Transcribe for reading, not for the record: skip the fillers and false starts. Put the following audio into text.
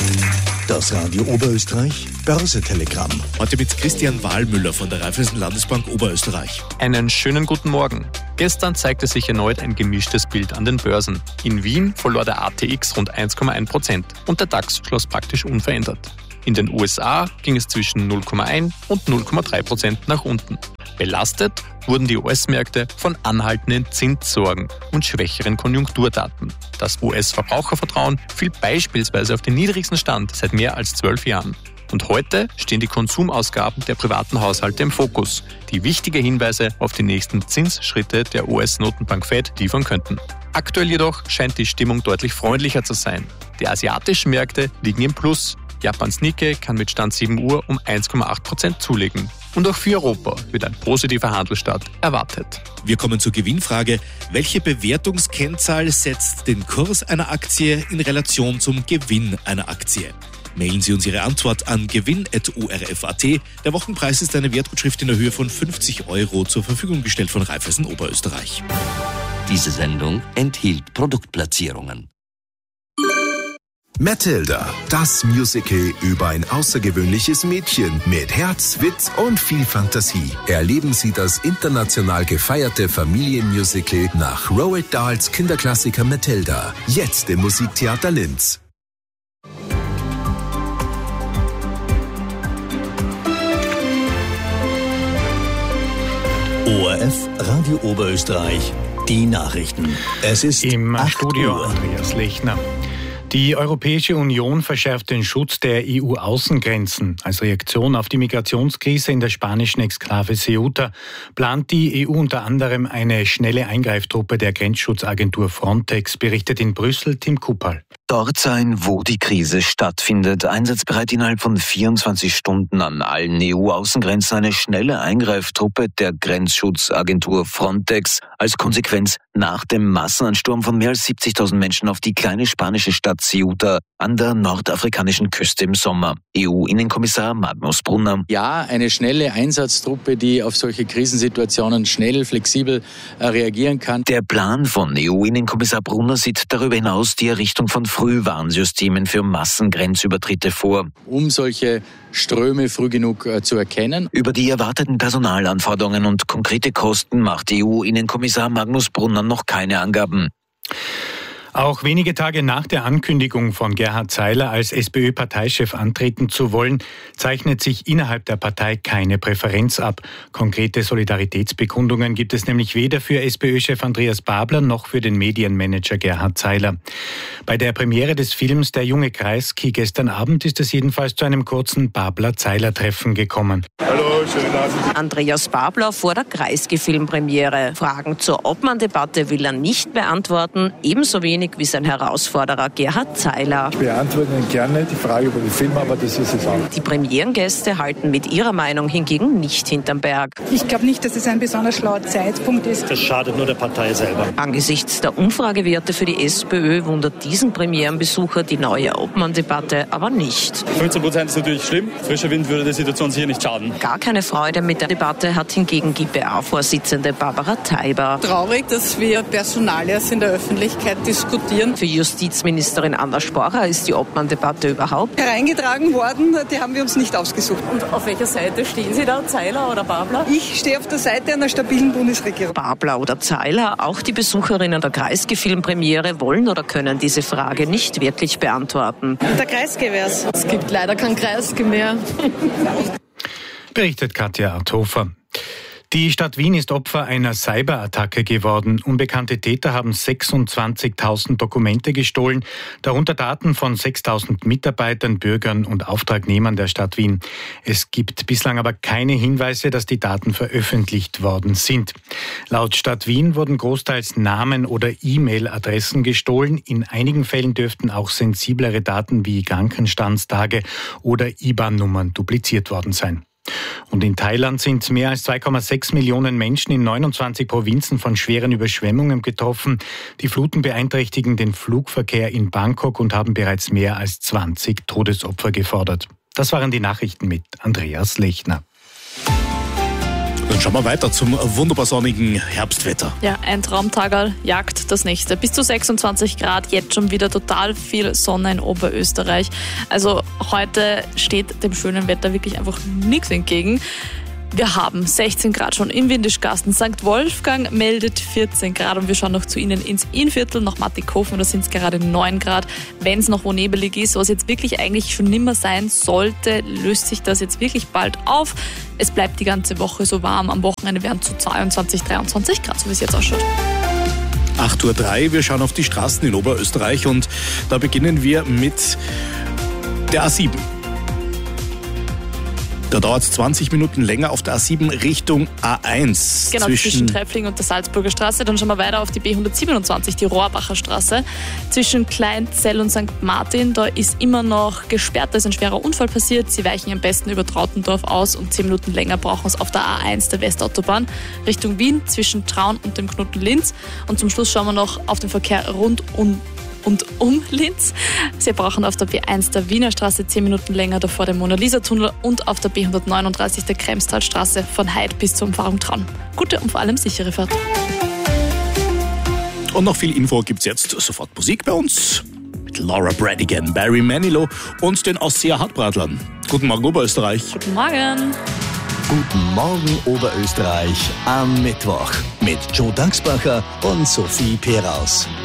Das Radio Oberösterreich Börsetelegramm. Heute mit Christian Wahlmüller von der Raiffeisen Landesbank Oberösterreich. Einen schönen guten Morgen. Gestern zeigte sich erneut ein gemischtes Bild an den Börsen. In Wien verlor der ATX rund 1,1% und der DAX schloss praktisch unverändert. In den USA ging es zwischen 0,1 und 0,3% nach unten. Belastet wurden die US-Märkte von anhaltenden Zinssorgen und schwächeren Konjunkturdaten. Das US-Verbrauchervertrauen fiel beispielsweise auf den niedrigsten Stand seit mehr als 12 Jahren. Und heute stehen die Konsumausgaben der privaten Haushalte im Fokus, die wichtige Hinweise auf die nächsten Zinsschritte der US-Notenbank Fed liefern könnten. Aktuell jedoch scheint die Stimmung deutlich freundlicher zu sein. Die asiatischen Märkte liegen im Plus. Japans Nikkei kann mit Stand 7 Uhr um 1,8% zulegen. Und auch für Europa wird ein positiver Handelsstart erwartet. Wir kommen zur Gewinnfrage. Welche Bewertungskennzahl setzt den Kurs einer Aktie in Relation zum Gewinn einer Aktie? Mailen Sie uns Ihre Antwort an gewinn@orf.at. Der Wochenpreis ist eine Wertgutschrift in der Höhe von 50 € zur Verfügung gestellt von Raiffeisen Oberösterreich. Diese Sendung enthielt Produktplatzierungen. Matilda, das Musical über ein außergewöhnliches Mädchen mit Herz, Witz und viel Fantasie. Erleben Sie das international gefeierte Familienmusical nach Roald Dahls Kinderklassiker Matilda. Jetzt im Musiktheater Linz. ORF Radio Oberösterreich. Die Nachrichten. Es ist im 8 Studio Uhr. Andreas Lechner. Die Europäische Union verschärft den Schutz der EU-Außengrenzen. Als Reaktion auf die Migrationskrise in der spanischen Exklave Ceuta plant die EU unter anderem eine schnelle Eingreiftruppe der Grenzschutzagentur Frontex, berichtet in Brüssel Tim Kuppal. Dort sein, wo die Krise stattfindet. Einsatzbereit innerhalb von 24 Stunden an allen EU-Außengrenzen eine schnelle Eingreiftruppe der Grenzschutzagentur Frontex. Als Konsequenz nach dem Massenansturm von mehr als 70.000 Menschen auf die kleine spanische Stadt Ceuta an der nordafrikanischen Küste im Sommer. EU-Innenkommissar Magnus Brunner. Ja, eine schnelle Einsatztruppe, die auf solche Krisensituationen schnell, flexibel reagieren kann. Der Plan von EU-Innenkommissar Brunner sieht darüber hinaus die Errichtung von Frühwarnsystemen für Massengrenzübertritte vor. Um solche Ströme früh genug zu erkennen. Über die erwarteten Personalanforderungen und konkrete Kosten macht EU-Innenkommissar Magnus Brunner noch keine Angaben. Auch wenige Tage nach der Ankündigung von Gerhard Zeiler als SPÖ-Parteichef antreten zu wollen, zeichnet sich innerhalb der Partei keine Präferenz ab. Konkrete Solidaritätsbekundungen gibt es nämlich weder für SPÖ-Chef Andreas Babler noch für den Medienmanager Gerhard Zeiler. Bei der Premiere des Films Der junge Kreisky gestern Abend ist es jedenfalls zu einem kurzen Babler-Zeiler-Treffen gekommen. Hallo, schönen Abend. Andreas Babler vor der Kreisky-Filmpremiere. Fragen zur Obmann-Debatte will er nicht beantworten, ebenso wenig wie sein Herausforderer Gerhard Zeiler. Ich beantworte Ihnen gerne die Frage über den Film, aber das ist es auch. Die Premierengäste halten mit ihrer Meinung hingegen nicht hinterm Berg. Ich glaube nicht, dass es ein besonders schlauer Zeitpunkt ist. Das schadet nur der Partei selber. Angesichts der Umfragewerte für die SPÖ wundert diesen Premierenbesucher die neue Obmann-Debatte aber nicht. 15% ist natürlich schlimm. Frischer Wind würde der Situation sicher nicht schaden. Gar keine Freude mit der Debatte hat hingegen GPA-Vorsitzende Barbara Teiber. Traurig, dass wir Personalias in der Öffentlichkeit diskutieren. Für Justizministerin Anna Sporrer ist die Obmann-Debatte überhaupt hereingetragen worden. Die haben wir uns nicht ausgesucht. Und auf welcher Seite stehen Sie da, Zeiler oder Babler? Ich stehe auf der Seite einer stabilen Bundesregierung. Babler oder Zeiler, auch die Besucherinnen der Kreisky-Filmpremiere wollen oder können diese Frage nicht wirklich beantworten. Der Kreisky wär's. Es gibt leider keinen Kreisky mehr. Berichtet Katja Arthofer. Die Stadt Wien ist Opfer einer Cyberattacke geworden. Unbekannte Täter haben 26.000 Dokumente gestohlen, darunter Daten von 6.000 Mitarbeitern, Bürgern und Auftragnehmern der Stadt Wien. Es gibt bislang aber keine Hinweise, dass die Daten veröffentlicht worden sind. Laut Stadt Wien wurden großteils Namen oder E-Mail-Adressen gestohlen. In einigen Fällen dürften auch sensiblere Daten wie Krankenstandstage oder IBAN-Nummern dupliziert worden sein. Und in Thailand sind mehr als 2,6 Millionen Menschen in 29 Provinzen von schweren Überschwemmungen getroffen. Die Fluten beeinträchtigen den Flugverkehr in Bangkok und haben bereits mehr als 20 Todesopfer gefordert. Das waren die Nachrichten mit Andreas Lechner. Dann schauen wir weiter zum wunderbar sonnigen Herbstwetter. Ja, ein Traumtagerl jagt das nächste. Bis zu 26 Grad, jetzt schon wieder total viel Sonne in Oberösterreich. Also heute steht dem schönen Wetter wirklich einfach nichts entgegen. Wir haben 16 Grad schon im Windischgarten. St. Wolfgang meldet 14 Grad und wir schauen noch zu Ihnen ins Innviertel, nach Mattighofen, da sind es gerade 9 Grad. Wenn es noch wo nebelig ist, was jetzt wirklich eigentlich schon nimmer sein sollte, löst sich das jetzt wirklich bald auf. Es bleibt die ganze Woche so warm. Am Wochenende werden es zu 22, 23 Grad, so wie es jetzt ausschaut. 8:03 Uhr, wir schauen auf die Straßen in Oberösterreich und da beginnen wir mit der A7. Da dauert es 20 Minuten länger auf der A7 Richtung A1. Genau, zwischen Treffling und der Salzburger Straße. Dann schauen wir weiter auf die B127, die Rohrbacher Straße. Zwischen Kleinzell und St. Martin, da ist immer noch gesperrt, da ist ein schwerer Unfall passiert. Sie weichen am besten über Trautendorf aus und 10 Minuten länger brauchen es auf der A1 der Westautobahn Richtung Wien zwischen Traun und dem Knoten Linz. Und zum Schluss schauen wir noch auf den Verkehr rund um Linz. Sie brauchen auf der B1 der Wiener Straße 10 Minuten länger, davor den Mona-Lisa-Tunnel und auf der B139 der Kremstalstraße von Heid bis zur Umfahrung Traun. Gute und vor allem sichere Fahrt. Und noch viel Info gibt's jetzt sofort Musik bei uns. Mit Laura Branigan, Barry Manilow und den Ausseher Hartbradlern. Guten Morgen Oberösterreich. Guten Morgen. Guten Morgen Oberösterreich am Mittwoch mit Joe Daxbacher und Sophie Peraus.